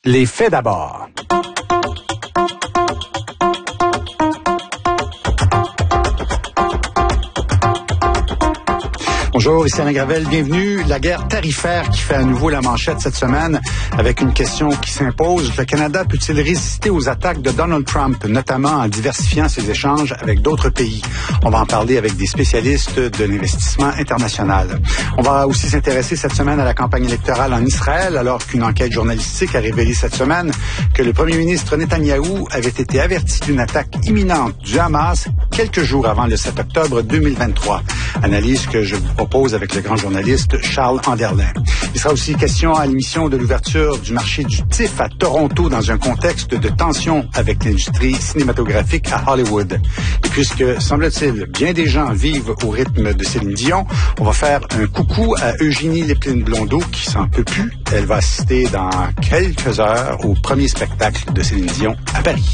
Les faits d'abord. Bonjour, ici Alain Gravel, bienvenue. La guerre tarifaire qui fait à nouveau la manchette cette semaine avec une question qui s'impose. Le Canada peut-il résister aux attaques de Donald Trump, notamment en diversifiant ses échanges avec d'autres pays? On va en parler avec des spécialistes de l'investissement international. On va aussi s'intéresser cette semaine à la campagne électorale en Israël, alors qu'une enquête journalistique a révélé cette semaine que le premier ministre Netanyahou avait été averti d'une attaque imminente du Hamas quelques jours avant le 7 octobre 2023. Analyse que je vous propose avec le grand journaliste Charles Anderlin. Il sera aussi question à l'émission de l'ouverture du marché du TIFF à Toronto dans un contexte de tension avec l'industrie cinématographique à Hollywood. Et puisque, semble-t-il, bien des gens vivent au rythme de Céline Dion, on va faire un coucou à Eugénie Lépine-Blondeau qui s'en peut plus. Elle va assister dans quelques heures au premier spectacle de Céline Dion à Paris.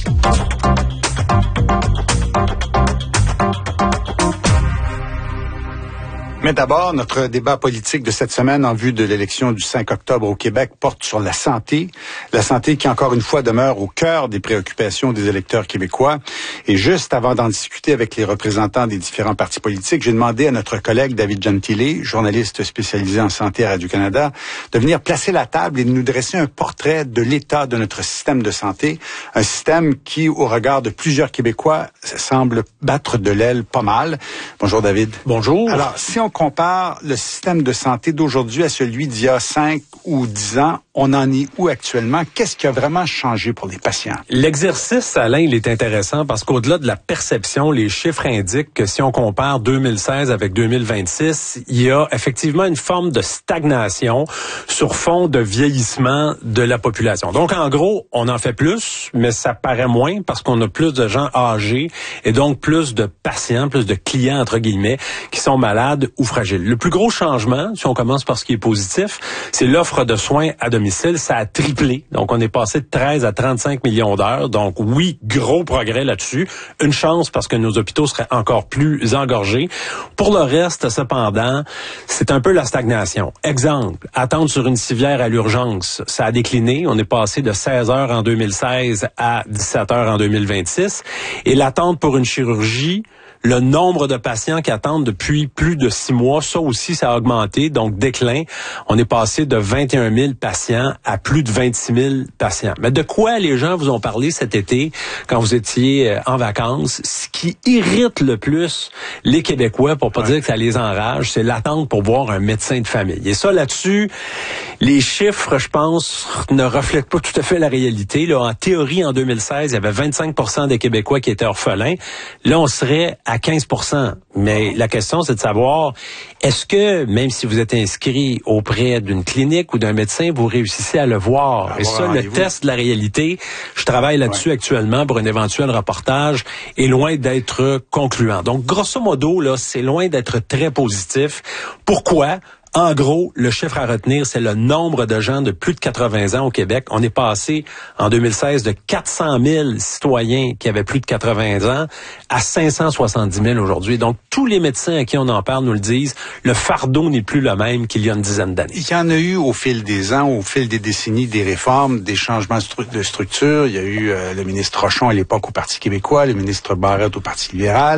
Mais d'abord, notre débat politique de cette semaine en vue de l'élection du 5 octobre au Québec porte sur la santé. La santé qui, encore une fois, demeure au cœur des préoccupations des électeurs québécois. Et juste avant d'en discuter avec les représentants des différents partis politiques, j'ai demandé à notre collègue David Gentile, journaliste spécialisé en santé à Radio-Canada, de venir placer la table et de nous dresser un portrait de l'état de notre système de santé. Un système qui, au regard de plusieurs Québécois, semble battre de l'aile pas mal. Bonjour David. Bonjour. Alors, si on compare le système de santé d'aujourd'hui à celui d'il y a 5 ou 10 ans, on en est où actuellement? Qu'est-ce qui a vraiment changé pour les patients? L'exercice, Alain, il est intéressant parce qu'au-delà de la perception, les chiffres indiquent que si on compare 2016 avec 2026, il y a effectivement une forme de stagnation sur fond de vieillissement de la population. Donc, en gros, on en fait plus, mais ça paraît moins parce qu'on a plus de gens âgés et donc plus de patients, plus de clients, entre guillemets, qui sont malades ou fragiles. Le plus gros changement, si on commence par ce qui est positif, c'est l'offre de soins à domicile. Ça a triplé. Donc, on est passé de 13 à 35 millions d'heures. Donc, oui, gros progrès là-dessus. Une chance parce que nos hôpitaux seraient encore plus engorgés. Pour le reste, cependant, c'est un peu la stagnation. Exemple, attendre sur une civière à l'urgence, ça a décliné. On est passé de 16 heures en 2016 à 17 heures en 2026. Et l'attente pour une chirurgie, le nombre de patients qui attendent depuis plus de 6 mois, ça aussi, ça a augmenté. Donc, déclin. On est passé de 21 000 patients à plus de 26 000 patients. Mais de quoi les gens vous ont parlé cet été quand vous étiez en vacances? Ce qui irrite le plus les Québécois, pour pas dire que ça les enrage, c'est l'attente pour voir un médecin de famille. Et ça, là-dessus, les chiffres, je pense, ne reflètent pas tout à fait la réalité. Là, en théorie, en 2016, il y avait 25% des Québécois qui étaient orphelins. Là, on serait à 15%. Mais la question, c'est de savoir, est-ce que, même si vous êtes inscrit auprès d'une clinique ou d'un médecin, vous réussissez à le voir? Et ça, le test de la réalité, je travaille là-dessus actuellement pour un éventuel reportage, est loin d'être concluant. Donc, grosso modo, là, c'est loin d'être très positif. Pourquoi? En gros, le chiffre à retenir, c'est le nombre de gens de plus de 80 ans au Québec. On est passé, en 2016, de 400 000 citoyens qui avaient plus de 80 ans à 570 000 aujourd'hui. Donc, tous les médecins à qui on en parle nous le disent, le fardeau n'est plus le même qu'il y a une dizaine d'années. Il y en a eu au fil des ans, au fil des décennies, des réformes, des changements de structure. Il y a eu le ministre Rochon à l'époque au Parti québécois, le ministre Barrette au Parti libéral,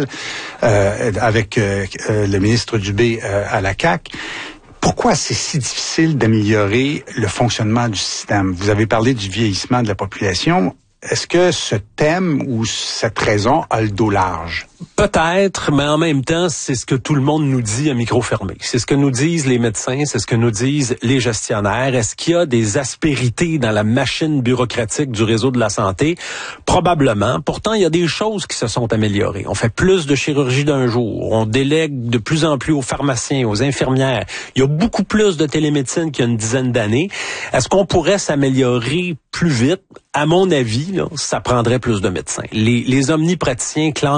avec le ministre Dubé à la CAQ. Pourquoi c'est si difficile d'améliorer le fonctionnement du système? Vous avez parlé du vieillissement de la population. Est-ce que ce thème ou cette raison a le dos large? Peut-être, mais en même temps, c'est ce que tout le monde nous dit à micro fermé. C'est ce que nous disent les médecins, c'est ce que nous disent les gestionnaires. Est-ce qu'il y a des aspérités dans la machine bureaucratique du réseau de la santé? Probablement. Pourtant, il y a des choses qui se sont améliorées. On fait plus de chirurgie d'un jour. On délègue de plus en plus aux pharmaciens, aux infirmières. Il y a beaucoup plus de télémédecine qu'il y a une dizaine d'années. Est-ce qu'on pourrait s'améliorer plus vite? À mon avis, là, ça prendrait plus de médecins. Les omnipraticiens clament qu'il en manque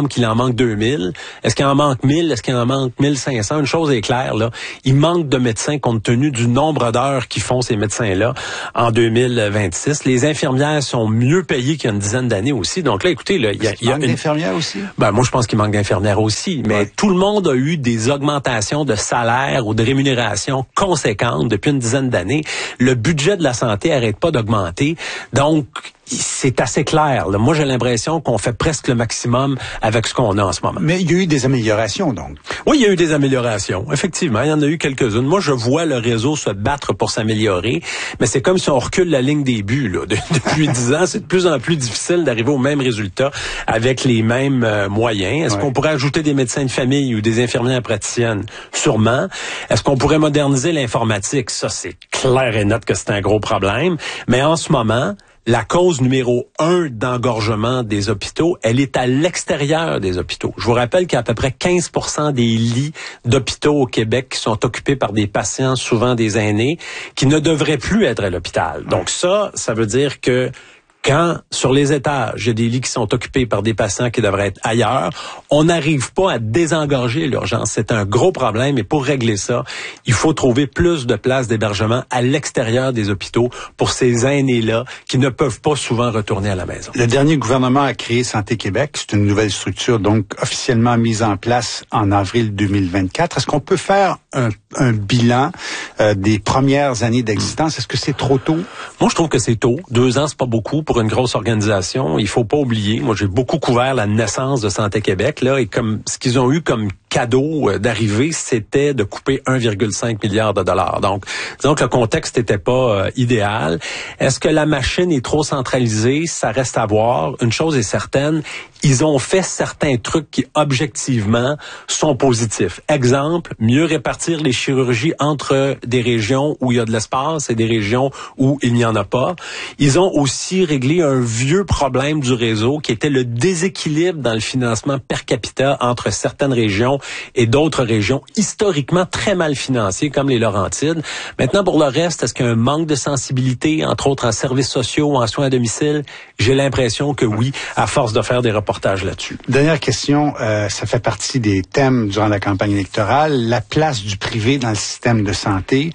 manque 2000? Est-ce qu'il en manque 1000? Est-ce qu'il en manque 1500? Une chose est claire, là. Il manque de médecins compte tenu du nombre d'heures qu'ils font ces médecins-là en 2026. Les infirmières sont mieux payées qu'il y a une dizaine d'années aussi. Donc là, écoutez, là, il y a une infirmière aussi. Ben, moi, je pense qu'il manque d'infirmières aussi. Mais tout le monde a eu des augmentations de salaire ou de rémunération conséquentes depuis une dizaine d'années. Le budget de la santé arrête pas d'augmenter. Donc, c'est assez clair. Là. Moi, j'ai l'impression qu'on fait presque le maximum avec ce qu'on a en ce moment. Mais il y a eu des améliorations, donc. Oui, il y a eu des améliorations. Effectivement, il y en a eu quelques-unes. Moi, je vois le réseau se battre pour s'améliorer, mais c'est comme si on recule la ligne des buts. Là. Depuis 10 ans, c'est de plus en plus difficile d'arriver au même résultat avec les mêmes moyens. Est-ce qu'on pourrait ajouter des médecins de famille ou des infirmières praticiennes? Sûrement. Est-ce qu'on pourrait moderniser l'informatique? Ça, c'est clair et net que c'est un gros problème. Mais en ce moment, la cause numéro 1 d'engorgement des hôpitaux, elle est à l'extérieur des hôpitaux. Je vous rappelle qu'il y a à peu près 15% des lits d'hôpitaux au Québec qui sont occupés par des patients, souvent des aînés, qui ne devraient plus être à l'hôpital. Donc ça veut dire que quand, sur les étages, il y a des lits qui sont occupés par des patients qui devraient être ailleurs, on n'arrive pas à désengorger l'urgence. C'est un gros problème et pour régler ça, il faut trouver plus de places d'hébergement à l'extérieur des hôpitaux pour ces aînés-là qui ne peuvent pas souvent retourner à la maison. Le dernier gouvernement a créé Santé Québec. C'est une nouvelle structure, donc officiellement mise en place en avril 2024. Est-ce qu'on peut faire un bilan des premières années d'existence? Est-ce que c'est trop tôt? Moi, je trouve que c'est tôt. 2 ans, c'est pas beaucoup pour une grosse organisation. Il faut pas oublier. Moi, j'ai beaucoup couvert la naissance de Santé Québec, là, et comme ce qu'ils ont eu comme cadeau d'arrivée, c'était de couper 1,5 milliard de dollars. Donc, disons que le contexte n'était pas idéal. Est-ce que la machine est trop centralisée? Ça reste à voir. Une chose est certaine, ils ont fait certains trucs qui, objectivement, sont positifs. Exemple, mieux répartir les chirurgies entre des régions où il y a de l'espace et des régions où il n'y en a pas. Ils ont aussi réglé un vieux problème du réseau qui était le déséquilibre dans le financement per capita entre certaines régions et d'autres régions historiquement très mal financées, comme les Laurentides. Maintenant, pour le reste, est-ce qu'il y a un manque de sensibilité, entre autres en services sociaux ou en soins à domicile? J'ai l'impression que oui, à force de faire des reportages là-dessus. Dernière question, ça fait partie des thèmes durant la campagne électorale, la place du privé dans le système de santé.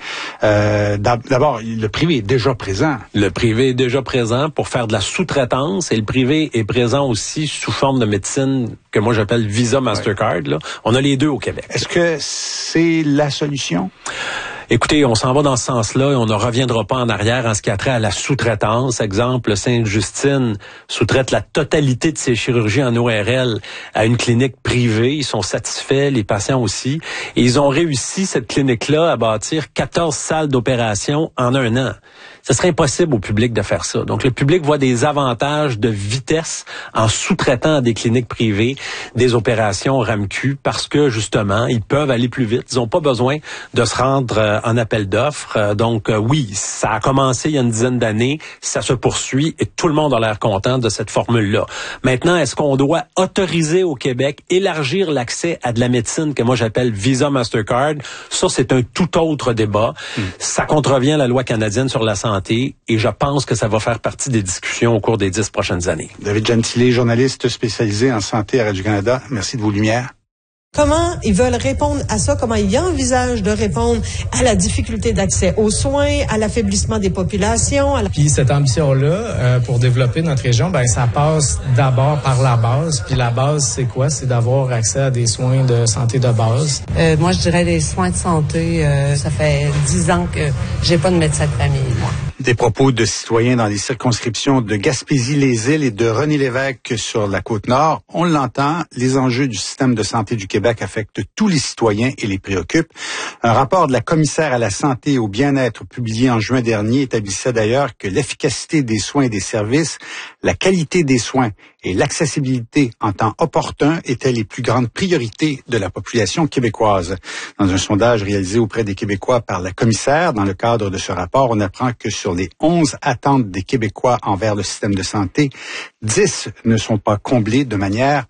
D'abord, le privé est déjà présent. Le privé est déjà présent pour faire de la sous-traitance et le privé est présent aussi sous forme de médecine que moi j'appelle Visa Mastercard. Là. On a les deux au Québec. Est-ce que c'est la solution? Écoutez, on s'en va dans ce sens-là et on ne reviendra pas en arrière en ce qui a trait à la sous-traitance. Exemple, Sainte-Justine sous-traite la totalité de ses chirurgies en ORL à une clinique privée. Ils sont satisfaits, les patients aussi. Et ils ont réussi, cette clinique-là, à bâtir 14 salles d'opération en 1 an. Ce serait impossible au public de faire ça. Donc, le public voit des avantages de vitesse en sous-traitant à des cliniques privées des opérations RAMQ parce que, justement, ils peuvent aller plus vite. Ils n'ont pas besoin de se rendre en appel d'offres. Donc, oui, ça a commencé il y a une dizaine d'années, ça se poursuit et tout le monde a l'air content de cette formule-là. Maintenant, est-ce qu'on doit autoriser au Québec, élargir l'accès à de la médecine que moi j'appelle Visa Mastercard? Ça, c'est un tout autre débat. Ça contrevient à la loi canadienne sur la santé et je pense que ça va faire partie des discussions au cours des 10 prochaines années. David Gentile, journaliste spécialisé en santé à Radio-Canada. Merci de vos lumières. Comment ils veulent répondre à ça? Comment ils envisagent de répondre à la difficulté d'accès aux soins, à l'affaiblissement des populations? Puis cette ambition-là, pour développer notre région, ça passe d'abord par la base. Puis la base, c'est quoi? C'est d'avoir accès à des soins de santé de base. Moi, je dirais des soins de santé. Ça fait 10 ans que j'ai pas de médecin de famille, moi. Des propos de citoyens dans les circonscriptions de Gaspésie-les-Îles et de René-Lévesque sur la Côte-Nord. On l'entend, les enjeux du système de santé du Québec affectent tous les citoyens et les préoccupent. Un rapport de la commissaire à la santé et au bien-être publié en juin dernier établissait d'ailleurs que l'efficacité des soins et des services, la qualité des soins et l'accessibilité en temps opportun étaient les plus grandes priorités de la population québécoise. Dans un sondage réalisé auprès des Québécois par la commissaire, dans le cadre de ce rapport, on apprend que sur les 11 attentes des Québécois envers le système de santé, 10 ne sont pas comblées de manière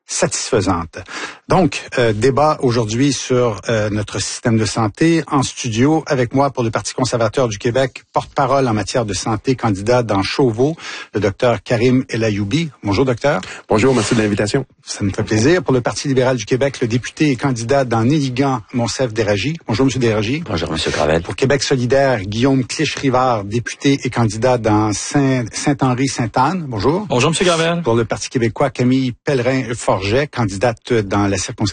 satisfaisante. Donc, débat aujourd'hui sur notre système de santé. En studio, avec moi pour le Parti conservateur du Québec, porte-parole en matière de santé, candidat dans Chauveau, le docteur Karim El Ayoubi. Bonjour, docteur. Bonjour, merci de l'invitation. Ça me fait plaisir. Pour le Parti libéral du Québec, le député et candidat dans Néligan, Monsef Déragi. Bonjour, Monsieur Déragi. Bonjour, Monsieur Gravel. Pour Québec solidaire, Guillaume Clich-Rivard, député et candidat dans Saint-Henri-Sainte-Anne. Bonjour. Bonjour, Monsieur Gravel. Pour le Parti québécois, Camille Pellerin-Forget, candidate dans la circonscription